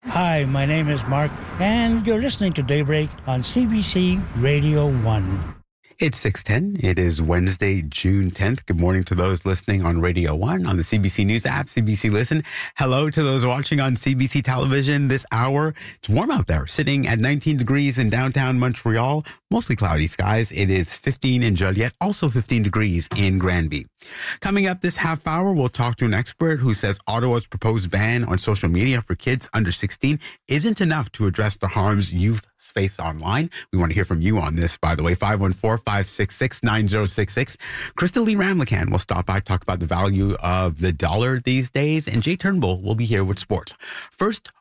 Hi, my name is Mark, and you're listening to Daybreak on CBC Radio 1. It's 6:10. It is Wednesday, June 10th. Good morning to those listening on Radio 1, on the CBC News app, CBC Listen. Hello to those watching on CBC Television this hour. It's warm out there, sitting at 19 degrees in downtown Montreal. Mostly cloudy skies. It is 15 in Joliet, also 15 degrees in Granby. Coming up this half hour, we'll talk to an expert who says Ottawa's proposed ban on social media for kids under 16 isn't enough to address the harms youth face online. We want to hear from you on this, by the way. 514-566-9066. Krista Lee Ramlakan will stop by, talk about the value of the dollar these days, and Jay Turnbull will be here with sports. First,